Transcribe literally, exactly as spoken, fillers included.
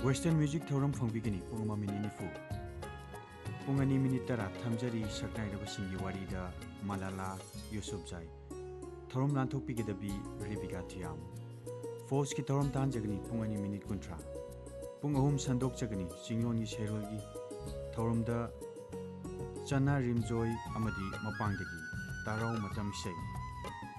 Western Music Thorum Fongbigini Pungma Mininifu Pungani Minitara Thamjari Saknai Rabasingi Warida Malala Yusufzai Thorum Lanthokpi Gidabi Ribika Thiam Force ki Thorum Tanjagni Pungani Minit Kuntra Pungahum Sandok Jagni Singyoni Serolgi Thorum da Chana Rimjoy Amadi Mapangdagi Tarau Matam Sei